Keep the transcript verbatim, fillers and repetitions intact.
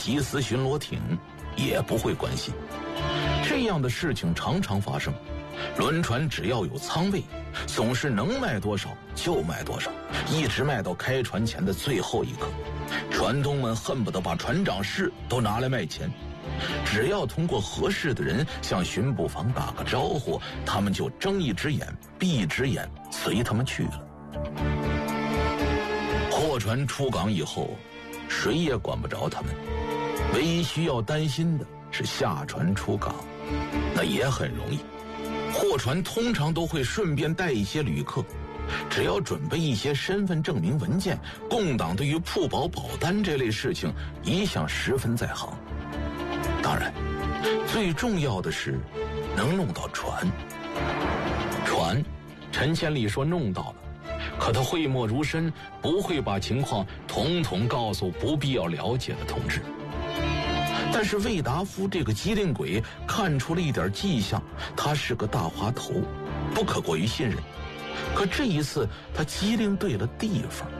缉私巡逻艇也不会关心。这样的事情常常发生，轮船只要有舱位，总是能卖多少就卖多少，一直卖到开船前的最后一刻。船东们恨不得把船长室都拿来卖钱，只要通过合适的人向巡捕房打个招呼，他们就睁一只眼闭一只眼，随他们去了。货船出港以后，谁也管不着他们，唯一需要担心的是下船出港，那也很容易。货船通常都会顺便带一些旅客，只要准备一些身份证明文件，共党对于铺保保单这类事情一向十分在行。当然，最重要的是能弄到船。船，陈千里说弄到了，可他讳莫如深，不会把情况统统告诉不必要了解的同志。但是魏达夫这个机灵鬼看出了一点迹象，他是个大滑头，不可过于信任。可这一次他机灵对了地方。